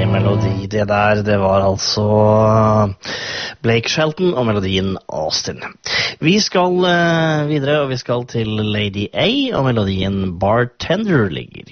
melodi. Det der, det var altså Blake Shelton og melodien Austin. Vi skal videre, og vi skal til Lady A, og melodien Bartender ligger.